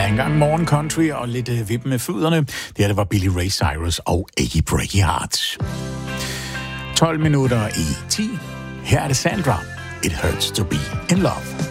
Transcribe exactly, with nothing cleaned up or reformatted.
Ja, engang morgen country og lidt øh, vippen med fødderne. Det her, det var Billy Ray Cyrus og Achy Breaky Heart. tolv minutter i ti. Her er det Sandra. It hurts to be in love.